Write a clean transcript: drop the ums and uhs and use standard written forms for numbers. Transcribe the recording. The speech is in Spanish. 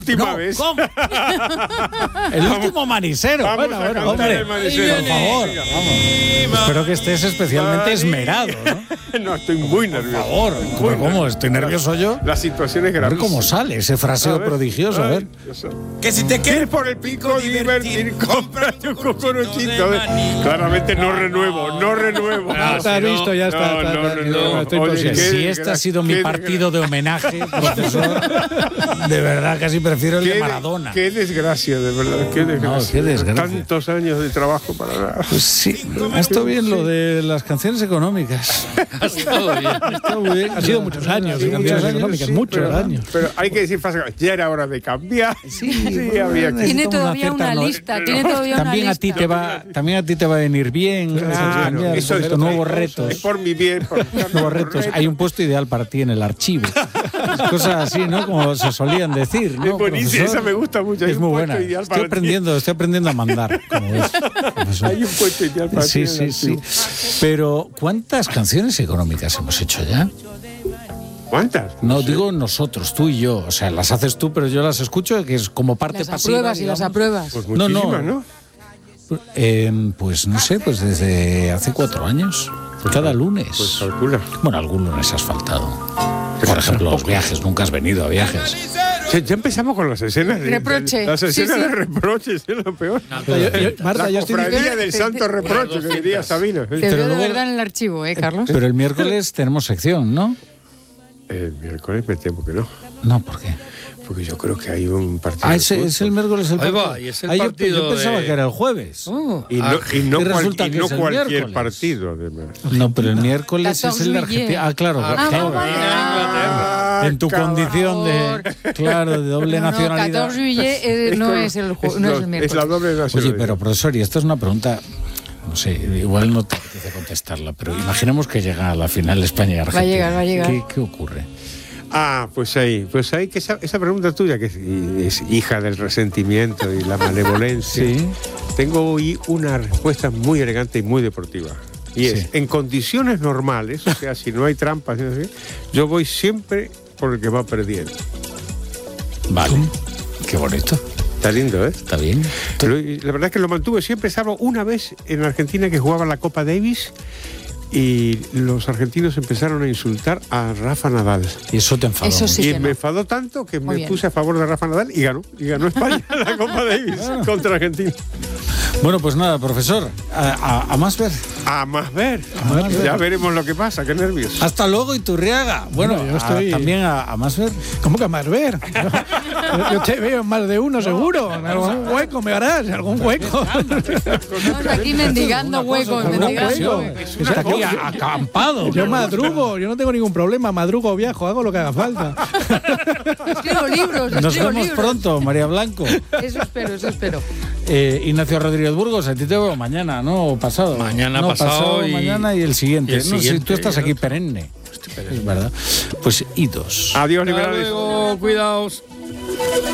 última vez. ¿Cómo? El último manisero. Vamos a cantar hombre, el manisero. por favor, vamos. Espero que estés especialmente esmerado, ¿no? No, estoy muy nervioso. Por favor, ¿cómo? ¿Estoy nervioso yo? La situación es A ver grave. cómo sale ese fraseo prodigioso, a ver. Que si te quieres por el pico divertir, cómprate un cucuruchito. Claramente no renuevo. Ya está visto, ya está. No. Estoy Oye, posible. qué Si este ha sido mi partido de homenaje, profesor, de verdad casi prefiero el de Maradona. Qué desgracia, de verdad. Qué desgracia. No, qué desgracia. Tantos años de trabajo para nada. Pues sí, ha estado bien lo de las canciones económicas. Ha estado muy bien. Ha sido muchos años de canciones económicas, muchos años. Pero hay que decir fácilmente, ya era hora de cambiar. Sí, había que... Tiene todavía una lista, También a ti te va a venir bien. Claro, eso es nuevos retos. Es por mi bien. Nuevos retos. Hay un puesto ideal para ti en el archivo. Cosas así, ¿no? Como se solían decir, ¿no? Es buenísima, profesor? esa me gusta mucho. Es muy buena. Estoy aprendiendo a mandar, como ves, profesor. Hay un puesto ideal para ti. Sí. Pero, ¿cuántas canciones económicas hemos hecho ya? ¿Cuántas? No, digo nosotros, tú y yo. O sea, las haces tú, pero yo las escucho, que es como parte Las pasiva. apruebas y las apruebas. Pues No, muchísimas, ¿no? Pues no sé, pues desde hace 4 años. Cada lunes. Pues calcula. Bueno, algún lunes has faltado. Por ejemplo, los viajes. Nunca has venido a viajes. Ya empezamos con las escenas de Reproche. Las escenas Sí. de reproches, es lo peor. Marta, La yo estoy cofradía del santo reproche, que diría Sabina. Te veo de luego- verdad en el archivo, Carlos. Pero el miércoles tenemos sección, ¿no? El miércoles me temo que no. No, ¿por qué? Porque yo creo que hay un partido. Ah, de es el fútbol. miércoles el Ahí partido. va, y es el Yo partido pensaba de- que era el jueves. Y no y resulta que es el cualquier miércoles. partido, además. No, pero el miércoles es el de 14 juillet. Argentina. Ah, claro. claro. En tu condición de, claro, de doble nacionalidad. 14 juillet no es el miércoles. Es la doble nacionalidad. Oye, pero profesor, y esto es una pregunta, no sé, igual no te apetece contestarla, pero imaginemos que llega a la final España y Argentina. Va a llegar. ¿Qué ocurre? Pues ahí que esa pregunta tuya, que es hija del resentimiento y la malevolencia, Sí. tengo hoy una respuesta muy elegante y muy deportiva. Y es, Sí. en condiciones normales, o sea, si no hay trampas, yo voy siempre por el que va perdiendo. Vale. Qué bonito. Está lindo, ¿eh? Está bien. Pero la verdad es que lo mantuve siempre, salvo una vez en Argentina que jugaba la Copa Davis y los argentinos empezaron a insultar a Rafa Nadal. Y eso te enfadó. Eso sí. Y que me no. enfadó tanto que Muy me bien. puse a favor de Rafa Nadal y ganó España la Copa Davis contra Argentina. Bueno, pues nada, profesor, a más ver. A más ver. Ya veremos lo que pasa, qué nervios. Hasta luego, Iturriaga. Bueno, Bueno, yo estoy- también a más ver. ¿Cómo que a más ver? Yo te veo en más de uno, seguro. En algún hueco me harás, algún hueco. Estamos aquí mendigando huecos, mendigando huecos. Está aquí acampado. Yo madrugo, yo no tengo ningún problema. Madrugo, viajo, hago lo que haga falta. Escribo libros, Nos escribo vemos libros. pronto, María Blanco. Eso espero. Ignacio Rodríguez Burgos, a ti te veo mañana, ¿no? O pasado. Mañana, no, pasado y- mañana y el siguiente. y el No, si siguiente, tú estás y el aquí otro. perenne. Es verdad. Pues idos. Adiós, Hasta liberales. luego, cuidaos.